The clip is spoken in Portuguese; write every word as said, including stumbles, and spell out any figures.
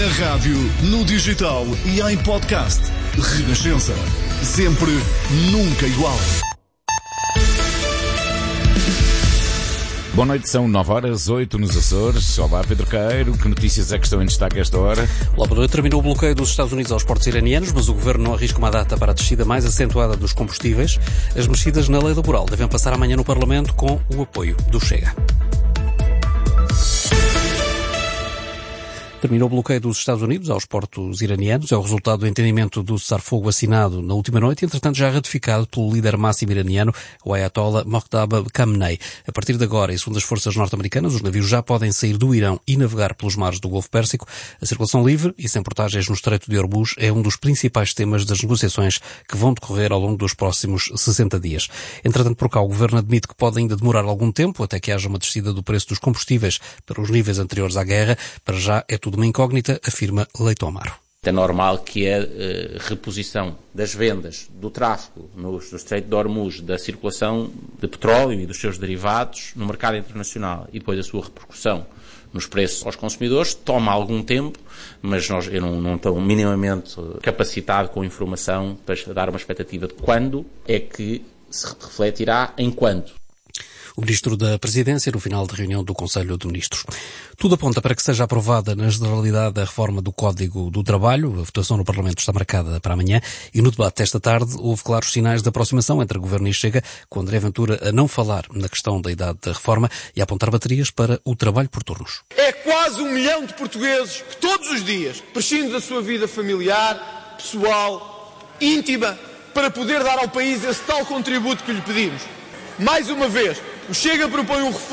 Na rádio, no digital e em podcast. Renascença. Sempre, nunca igual. Boa noite, são nove horas, oito nos Açores. Olá, Pedro Queiro. Que notícias é que estão em destaque a esta hora? Olá, boa noite. Terminou o bloqueio dos Estados Unidos aos portos iranianos, mas o governo não arrisca uma data para a descida mais acentuada dos combustíveis. As mexidas na lei laboral devem passar amanhã no Parlamento com o apoio do Chega. Terminou o bloqueio dos Estados Unidos aos portos iranianos. É o resultado do entendimento do cessar-fogo assinado na última noite, entretanto já ratificado pelo líder máximo iraniano, o Ayatollah Moqtada Khamenei. A partir de agora, e segundo as forças norte-americanas, os navios já podem sair do Irão e navegar pelos mares do Golfo Pérsico. A circulação livre e sem portagens no Estreito de Hormuz é um dos principais temas das negociações que vão decorrer ao longo dos próximos sessenta dias. Entretanto, por cá, o governo admite que pode ainda demorar algum tempo até que haja uma descida do preço dos combustíveis para os níveis anteriores à guerra. Para já é tudo uma incógnita, afirma Leitão Amaro. É normal que a uh, reposição das vendas, do tráfego no, no Estreito de Hormuz, da circulação de petróleo e dos seus derivados no mercado internacional e depois a sua repercussão nos preços aos consumidores toma algum tempo, mas nós, eu não, não estou minimamente capacitado com informação para dar uma expectativa de quando é que se refletirá em quanto. O Ministro da Presidência no final de reunião do Conselho de Ministros. Tudo aponta para que seja aprovada na generalidade a reforma do Código do Trabalho. A votação no Parlamento está marcada para amanhã e no debate desta tarde houve claros sinais de aproximação entre Governo e Chega, com André Ventura a não falar na questão da idade da reforma e a apontar baterias para o trabalho por turnos. É quase um milhão de portugueses que todos os dias prescindem da sua vida familiar, pessoal, íntima, para poder dar ao país esse tal contributo que lhe pedimos. Mais uma vez, o Chega propõe um reforço